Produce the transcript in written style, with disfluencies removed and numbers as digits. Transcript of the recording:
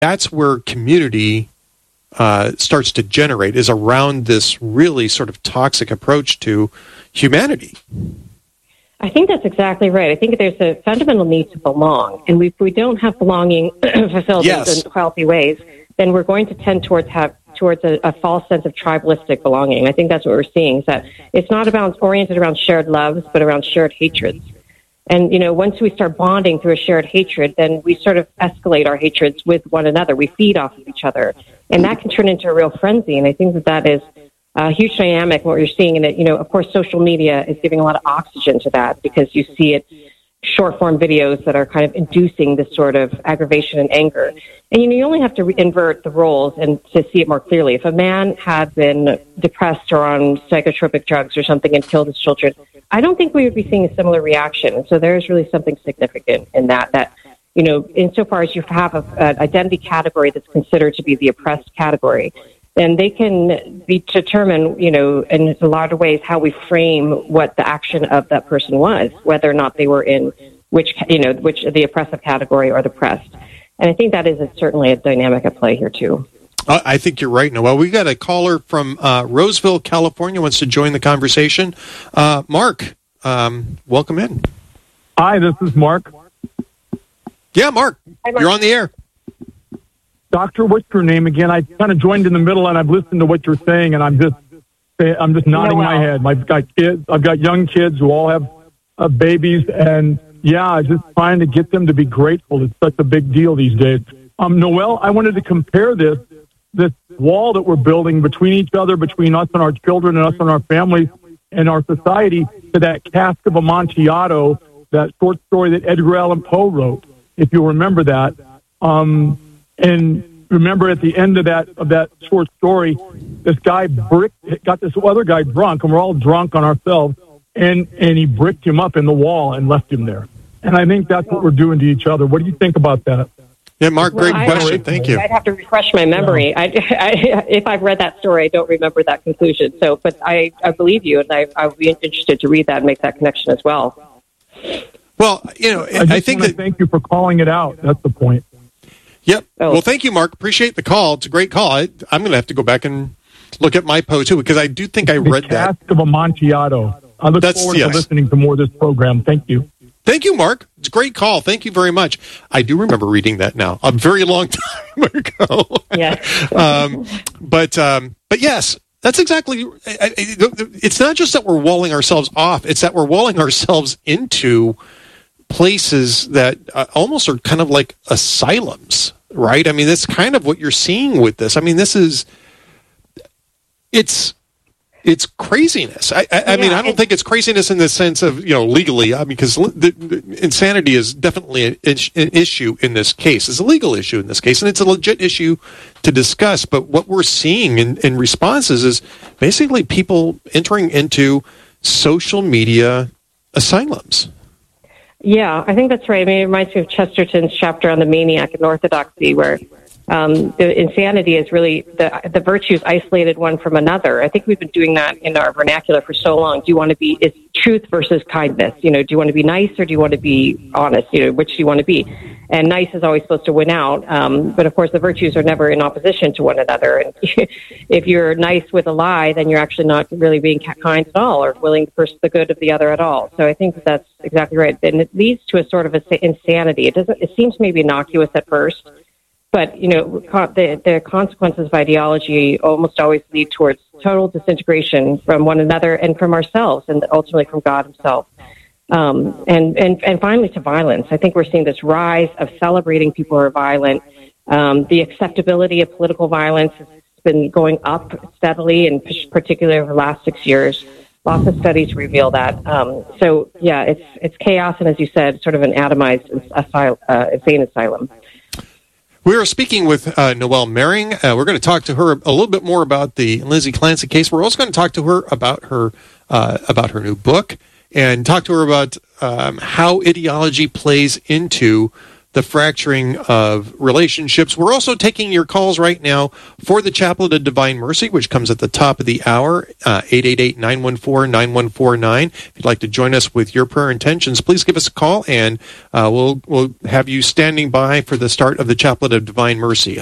that's where community starts to generate, is around this really sort of toxic approach to humanity. I think that's exactly right. I think there's a fundamental need to belong. And if we don't have belonging fulfilled in healthy ways, then we're going to tend towards a false sense of tribalistic belonging. I think that's what we're seeing, is that it's not oriented around shared loves, but around shared hatreds. And, once we start bonding through a shared hatred, then we sort of escalate our hatreds with one another. We feed off of each other. And that can turn into a real frenzy. And I think that is a huge dynamic, what you're seeing in it. Of course, social media is giving a lot of oxygen to that, because you see it, short-form videos that are kind of inducing this sort of aggravation and anger. And, you only have to invert the roles and to see it more clearly. If a man had been depressed or on psychotropic drugs or something and killed his children, I don't think we would be seeing a similar reaction. And so there's really something significant in that, insofar as you have an identity category that's considered to be the oppressed category, then they can be determined, in a lot of ways, how we frame what the action of that person was, whether or not they were in which the oppressive category or the oppressed. And I think that is certainly a dynamic at play here, too. I think you're right, Noelle. We got a caller from Roseville, California, wants to join the conversation. Mark, welcome in. Hi, this is Mark. Yeah, Mark. Hi, Mark. You're on the air. Doctor, what's your name again? I kind of joined in the middle, and I've listened to what you're saying, and I'm just nodding my head. I've got kids. I've got young kids who all have babies, and just trying to get them to be grateful. It's such a big deal these days. Noelle, I wanted to compare this wall that we're building between each other, between us and our children, and us and our families, and our society, to that Cask of Amontillado, that short story that Edgar Allan Poe wrote, if you remember that. And remember, at the end of that short story, this guy got this other guy drunk, and we're all drunk on ourselves, and he bricked him up in the wall and left him there. And I think that's what we're doing to each other. What do you think about that? Yeah, Mark, great question. Thank you. I'd have to refresh my memory. Yeah. If I've read that story, I don't remember that conclusion. So, but I believe you, and I would be interested to read that and make that connection as well. Well, I think that. Thank you for calling it out. That's the point. Yep. Oh. Well, thank you, Mark. Appreciate the call. It's a great call. I'm going to have to go back and look at my Poe too, because I do think I read that. Cask of Amontillado. I look forward to listening to more of this program. Thank you. Thank you, Mark. It's a great call. Thank you very much. I do remember reading that now, a very long time ago. Yes. But yes, that's exactly. It's not just that we're walling ourselves off; it's that we're walling ourselves into places that almost are kind of like asylums, right? I mean, that's kind of what you're seeing with this. I mean, it's craziness. I mean, I don't think it's craziness in the sense of, legally, because the insanity is definitely an issue in this case. It's a legal issue in this case, and it's a legit issue to discuss. But what we're seeing in responses is basically people entering into social media asylums. Yeah, I think that's right. I mean, it reminds me of Chesterton's chapter on the maniac in Orthodoxy, where the insanity is really the virtues isolated one from another. I think we've been doing that in our vernacular for so long. Do you want to be, is truth versus kindness? Do you want to be nice or do you want to be honest? Which do you want to be? And nice is always supposed to win out. But of course, the virtues are never in opposition to one another. And if you're nice with a lie, then you're actually not really being kind at all or willing to pursue the good of the other at all. So I think that's exactly right. And it leads to a sort of insanity. It seems maybe innocuous at first. But, the consequences of ideology almost always lead towards total disintegration from one another and from ourselves and ultimately from God himself. And finally to violence. I think we're seeing this rise of celebrating people who are violent. The acceptability of political violence has been going up steadily, and particularly over the last 6 years. Lots of studies reveal that. It's chaos, and as you said, sort of an atomized insane asylum. We are speaking with Noelle Mering. We're going to talk to her a little bit more about the Lindsay Clancy case. We're also going to talk to her about her new book and talk to her about how ideology plays into the fracturing of relationships. We're also taking your calls right now for the Chaplet of Divine Mercy, which comes at the top of the hour, 888-914-9149. If you'd like to join us with your prayer intentions, please give us a call, and we'll have you standing by for the start of the Chaplet of Divine Mercy.